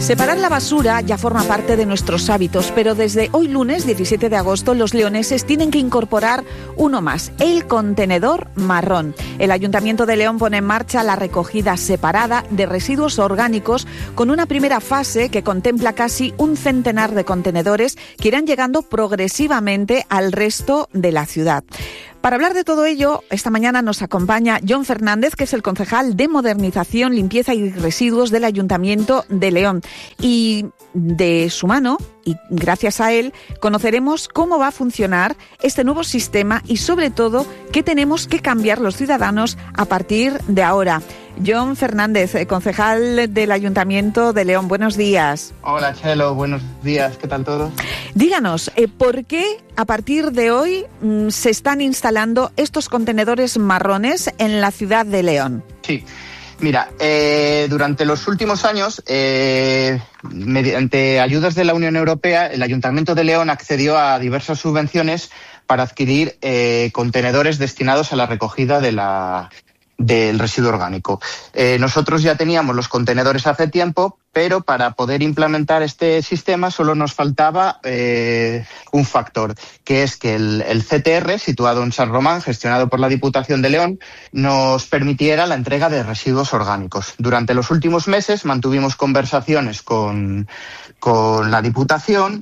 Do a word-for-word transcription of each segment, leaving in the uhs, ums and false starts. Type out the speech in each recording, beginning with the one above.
Separar la basura ya forma parte de nuestros hábitos, pero desde hoy lunes, diecisiete de agosto, los leoneses tienen que incorporar uno más, el contenedor marrón. El Ayuntamiento de León pone en marcha la recogida separada de residuos orgánicos con una primera fase que contempla casi un centenar de contenedores que irán llegando progresivamente al resto de la ciudad. Para hablar de todo ello, esta mañana nos acompaña Jon Fernández, que es el concejal de Modernización, Limpieza y Residuos del Ayuntamiento de León. Y de su mano, y gracias a él, conoceremos cómo va a funcionar este nuevo sistema y, sobre todo, qué tenemos que cambiar los ciudadanos a partir de ahora. Jon Fernández, concejal del Ayuntamiento de León, buenos días. Hola, Chelo, buenos días, ¿qué tal todo? Díganos, eh, ¿por qué a partir de hoy mmm, se están instalando estos contenedores marrones en la ciudad de León? Sí, mira, eh, durante los últimos años, eh, mediante ayudas de la Unión Europea, el Ayuntamiento de León accedió a diversas subvenciones para adquirir eh, contenedores destinados a la recogida de la... del residuo orgánico. Eh, nosotros ya teníamos los contenedores hace tiempo, pero para poder implementar este sistema solo nos faltaba eh, un factor, que es que el, el C T R, situado en San Román, gestionado por la Diputación de León, nos permitiera la entrega de residuos orgánicos. Durante los últimos meses mantuvimos conversaciones con, con la Diputación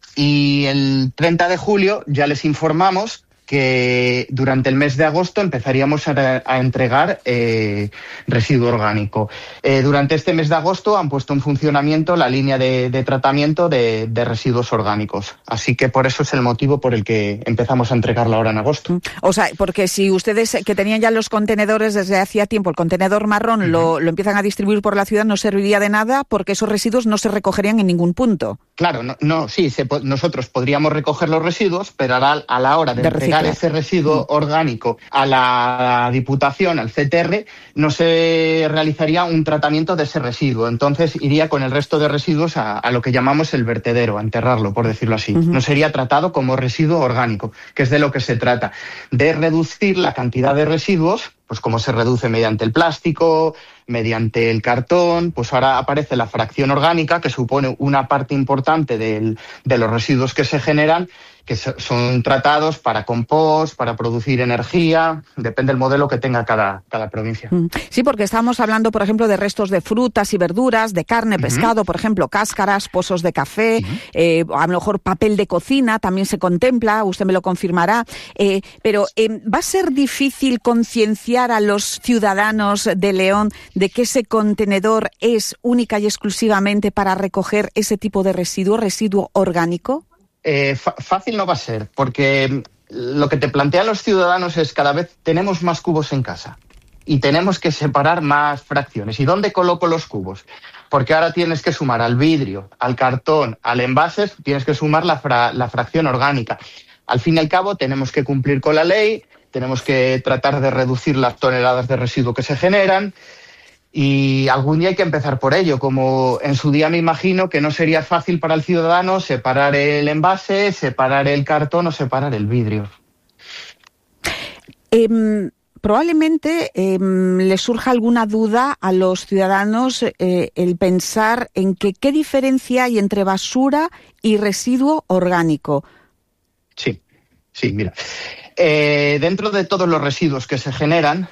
y el treinta de julio ya les informamos que durante el mes de agosto empezaríamos a, a entregar eh, residuo orgánico. Eh, durante este mes de agosto han puesto en funcionamiento la línea de, de tratamiento de, de residuos orgánicos. Así que por eso es el motivo por el que empezamos a entregarla ahora en agosto. O sea, porque si ustedes que tenían ya los contenedores desde hacía tiempo, el contenedor marrón uh-huh. lo, lo empiezan a distribuir por la ciudad, no serviría de nada porque esos residuos no se recogerían en ningún punto. Claro, no, no sí, se, nosotros podríamos recoger los residuos, pero a la, a la hora de, de entregar ese residuo orgánico a la Diputación, al C T R, no se realizaría un tratamiento de ese residuo. Entonces iría con el resto de residuos a, a lo que llamamos el vertedero, a enterrarlo, por decirlo así. Uh-huh. No sería tratado como residuo orgánico, que es de lo que se trata, de reducir la cantidad de residuos, pues como se reduce mediante el plástico, mediante el cartón, pues ahora aparece la fracción orgánica, que supone una parte importante del, de los residuos que se generan, que son tratados para compost, para producir energía, depende del modelo que tenga cada, cada provincia. Sí, porque estamos hablando, por ejemplo, de restos de frutas y verduras, de carne, pescado, uh-huh. por ejemplo, cáscaras, pozos de café, uh-huh. eh, a lo mejor papel de cocina también se contempla, usted me lo confirmará, eh, pero eh, ¿va a ser difícil concienciar a los ciudadanos de León de que ese contenedor es única y exclusivamente para recoger ese tipo de residuo, residuo orgánico? Eh, fácil no va a ser, porque lo que te plantean los ciudadanos es cada vez tenemos más cubos en casa y tenemos que separar más fracciones. ¿Y dónde coloco los cubos? Porque ahora tienes que sumar al vidrio, al cartón, al envase, tienes que sumar la, fra- la fracción orgánica. Al fin y al cabo tenemos que cumplir con la ley, tenemos que tratar de reducir las toneladas de residuo que se generan. Y algún día hay que empezar por ello, como en su día me imagino que no sería fácil para el ciudadano separar el envase, separar el cartón o separar el vidrio. Eh, probablemente eh, le surja alguna duda a los ciudadanos eh, el pensar en que qué diferencia hay entre basura y residuo orgánico. Sí, sí, mira. Eh, dentro de todos los residuos que se generan,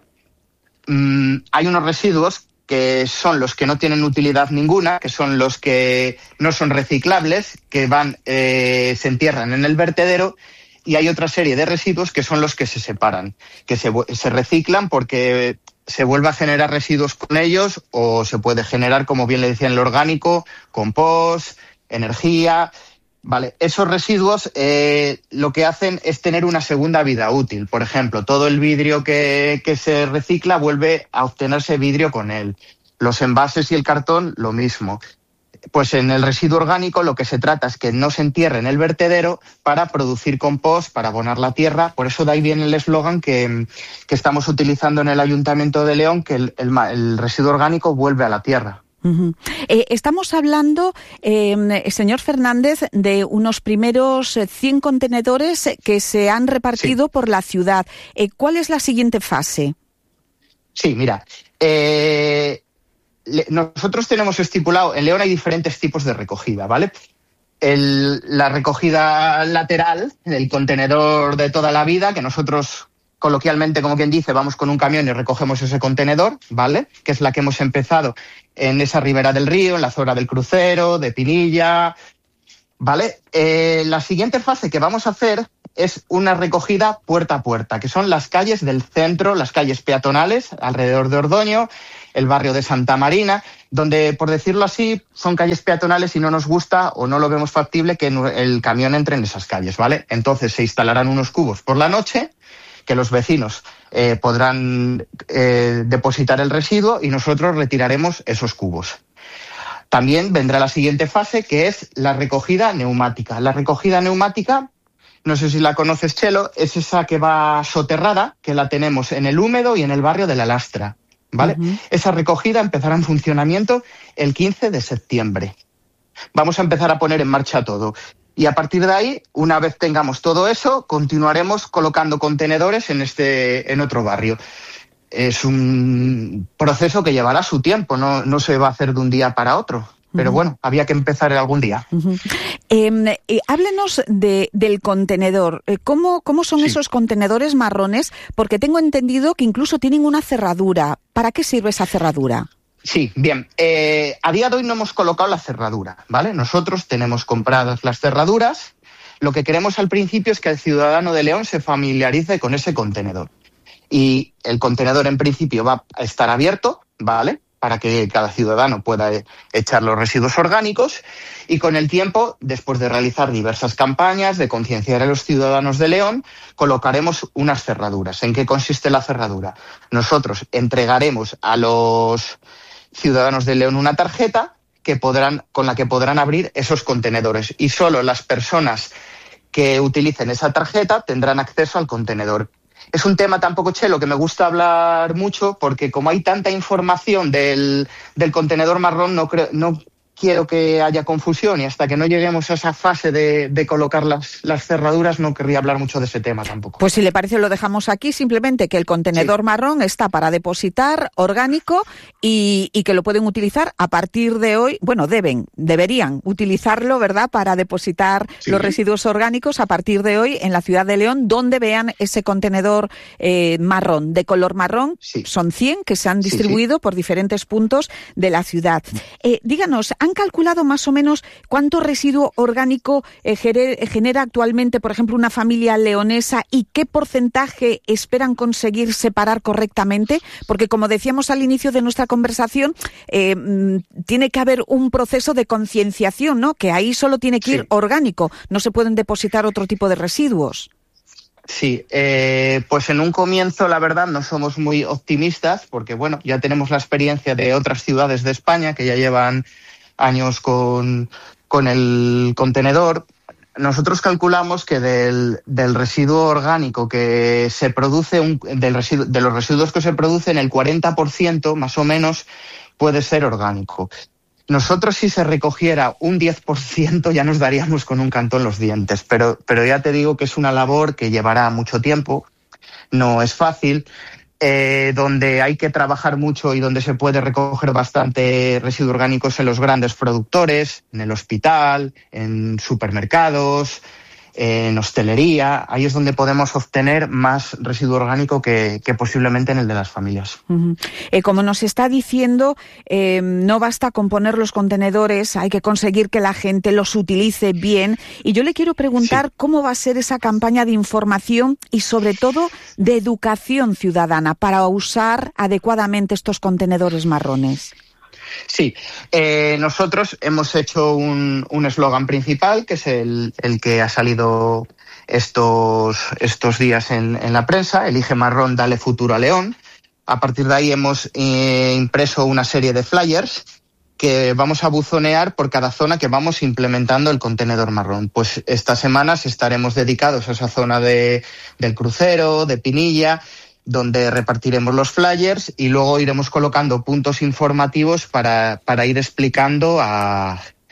hay unos residuos que son los que no tienen utilidad ninguna, que son los que no son reciclables, que van, eh, se entierran en el vertedero, y hay otra serie de residuos que son los que se separan, que se, se reciclan porque se vuelve a generar residuos con ellos, o se puede generar, como bien le decía, en el orgánico, compost, energía. Vale, esos residuos eh, lo que hacen es tener una segunda vida útil. Por ejemplo, todo el vidrio que, que se recicla vuelve a obtenerse vidrio con él. Los envases y el cartón, lo mismo. Pues en el residuo orgánico lo que se trata es que no se entierre en el vertedero para producir compost, para abonar la tierra. Por eso de ahí viene el eslogan que, que estamos utilizando en el Ayuntamiento de León, que el, el, el residuo orgánico vuelve a la tierra. Uh-huh. Eh, estamos hablando, eh, señor Fernández, de unos primeros cien contenedores que se han repartido sí. por la ciudad. Eh, ¿Cuál es la siguiente fase? Sí, mira, eh, le, nosotros tenemos estipulado, en León hay diferentes tipos de recogida, ¿vale? El, la recogida lateral, el contenedor de toda la vida, que nosotros coloquialmente, como quien dice, vamos con un camión y recogemos ese contenedor, ¿vale? Que es la que hemos empezado en esa ribera del río, en la zona del Crucero, de Pinilla, ¿vale? Eh, la siguiente fase que vamos a hacer es una recogida puerta a puerta, que son las calles del centro, las calles peatonales alrededor de Ordoño, el barrio de Santa Marina, donde, por decirlo así, son calles peatonales y no nos gusta o no lo vemos factible que el camión entre en esas calles, ¿vale? Entonces se instalarán unos cubos por la noche que los vecinos eh, podrán eh, depositar el residuo y nosotros retiraremos esos cubos. También vendrá la siguiente fase, que es la recogida neumática. La recogida neumática, no sé si la conoces, Chelo, es esa que va soterrada, que la tenemos en el húmedo y en el barrio de La Lastra, ¿vale? Uh-huh. Esa recogida empezará en funcionamiento el quince de septiembre. Vamos a empezar a poner en marcha todo. Y a partir de ahí, una vez tengamos todo eso, continuaremos colocando contenedores en este, en otro barrio. Es un proceso que llevará su tiempo, no, no se va a hacer de un día para otro. Pero bueno, había que empezar algún día. Uh-huh. Eh, eh, háblenos de, del contenedor. ¿Cómo, cómo son sí. esos contenedores marrones? Porque tengo entendido que incluso tienen una cerradura. ¿Para qué sirve esa cerradura? Sí, bien. Eh, a día de hoy no hemos colocado la cerradura, ¿vale? Nosotros tenemos compradas las cerraduras. Lo que queremos al principio es que el ciudadano de León se familiarice con ese contenedor. Y el contenedor en principio va a estar abierto, ¿vale?, para que cada ciudadano pueda echar los residuos orgánicos, y con el tiempo, después de realizar diversas campañas de concienciar a los ciudadanos de León, colocaremos unas cerraduras. ¿En qué consiste la cerradura? Nosotros entregaremos a los ciudadanos de León una tarjeta que podrán, con la que podrán abrir esos contenedores, y solo las personas que utilicen esa tarjeta tendrán acceso al contenedor. Es un tema tampoco, Chelo, que me gusta hablar mucho, porque como hay tanta información del, del contenedor marrón, no creo, no quiero que haya confusión, y hasta que no lleguemos a esa fase de, de colocar las, las cerraduras no querría hablar mucho de ese tema tampoco. Pues si le parece lo dejamos aquí, simplemente que el contenedor sí. marrón está para depositar orgánico y, y que lo pueden utilizar a partir de hoy, bueno, deben, deberían utilizarlo, ¿verdad?, para depositar sí. los residuos orgánicos a partir de hoy en la ciudad de León, donde vean ese contenedor eh, marrón, de color marrón, sí. son cien que se han distribuido sí, sí. por diferentes puntos de la ciudad. Eh, díganos, ¿han calculado más o menos cuánto residuo orgánico eh, genera actualmente, por ejemplo, una familia leonesa, y qué porcentaje esperan conseguir separar correctamente? Porque, como decíamos al inicio de nuestra conversación, eh, tiene que haber un proceso de concienciación, ¿no? Que ahí solo tiene que ir sí. orgánico, no se pueden depositar otro tipo de residuos. Sí, eh, pues en un comienzo, la verdad, no somos muy optimistas, porque, bueno, ya tenemos la experiencia de otras ciudades de España que ya llevan años con, con el contenedor. Nosotros calculamos que del, del residuo orgánico que se produce, un, del residu, de los residuos que se producen, el cuarenta por ciento más o menos puede ser orgánico. Nosotros, si se recogiera un diez por ciento, ya nos daríamos con un canto en los dientes, pero, pero ya te digo que es una labor que llevará mucho tiempo, no es fácil. Eh, donde hay que trabajar mucho y donde se puede recoger bastante residuos orgánicos en los grandes productores, en el hospital, en supermercados, en hostelería. Ahí es donde podemos obtener más residuo orgánico que, que posiblemente en el de las familias. Uh-huh. Eh, como nos está diciendo, eh, no basta con poner los contenedores, hay que conseguir que la gente los utilice bien. Y yo le quiero preguntar sí. cómo va a ser esa campaña de información y, sobre todo, de educación ciudadana para usar adecuadamente estos contenedores marrones. Sí, eh, nosotros hemos hecho un eslogan principal, que es el, el que ha salido estos, estos días en, en la prensa: elige marrón, dale futuro a León. A partir de ahí hemos eh, impreso una serie de flyers que vamos a buzonear por cada zona que vamos implementando el contenedor marrón. Pues estas semanas estaremos dedicados a esa zona de, del Crucero, de Pinilla, donde repartiremos los flyers, y luego iremos colocando puntos informativos para, para ir explicando a,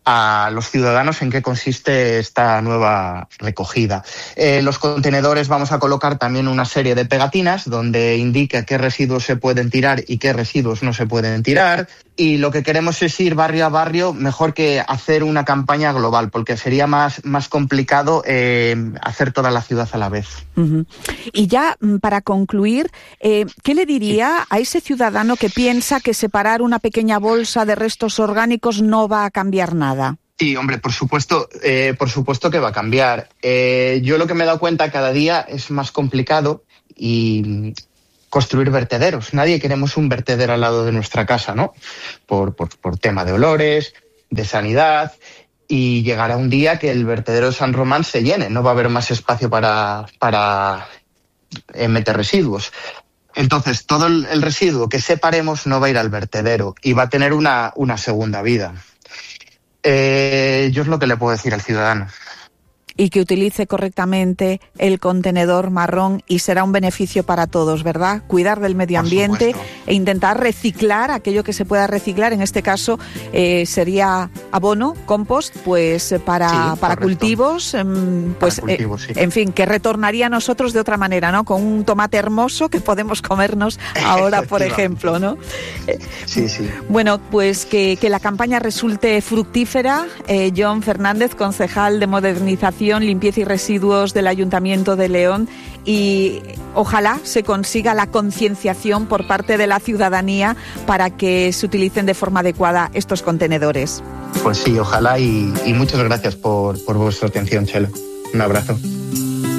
a los ciudadanos en qué consiste esta nueva recogida. Eh, los contenedores vamos a colocar también una serie de pegatinas donde indica qué residuos se pueden tirar y qué residuos no se pueden tirar. Y lo que queremos es ir barrio a barrio, mejor que hacer una campaña global, porque sería más, más complicado eh, hacer toda la ciudad a la vez. Uh-huh. Y ya para concluir, eh, ¿qué le diría sí. a ese ciudadano que piensa que separar una pequeña bolsa de restos orgánicos no va a cambiar nada? Sí, hombre, por supuesto, eh, por supuesto que va a cambiar. Eh, yo lo que me he dado cuenta cada día es más complicado y construir vertederos. Nadie queremos un vertedero al lado de nuestra casa, ¿no? Por, por, por tema de olores, de sanidad, y llegará un día que el vertedero de San Román se llene, no va a haber más espacio para, para eh, meter residuos. Entonces, todo el, el residuo que separemos no va a ir al vertedero y va a tener una, una segunda vida. Eh, yo es lo que le puedo decir al ciudadano. Y que utilice correctamente el contenedor marrón y será un beneficio para todos, ¿verdad? Cuidar del medio ambiente e intentar reciclar aquello que se pueda reciclar. En este caso eh, sería abono, compost, pues para, sí, para cultivos, eh, pues para cultivos, eh, sí. En fin, que retornaría a nosotros de otra manera, ¿no? Con un tomate hermoso que podemos comernos ahora, por ejemplo, ¿no? Sí, sí. Bueno, pues que, que la campaña resulte fructífera. Eh, Jon Fernández, concejal de Modernización, Limpieza y Residuos del Ayuntamiento de León, y ojalá se consiga la concienciación por parte de la ciudadanía para que se utilicen de forma adecuada estos contenedores. Pues sí, ojalá, y, y muchas gracias por, por vuestra atención, Chelo. Un abrazo.